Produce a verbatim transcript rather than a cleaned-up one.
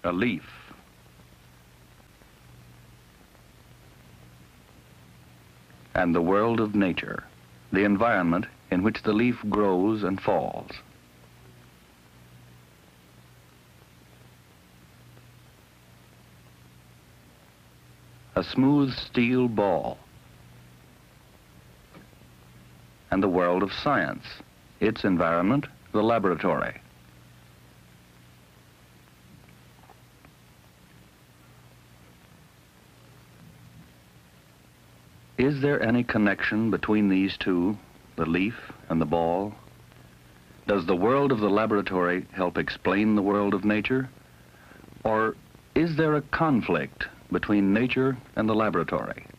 a leaf. And the world of nature, the environment in which the leaf grows and falls. A smooth steel ball. And the world of science, its environment, the laboratory. Is there any connection between these two, the leaf and the ball? Does the world of the laboratory help explain the world of nature? Or is there a conflict between nature and the laboratory?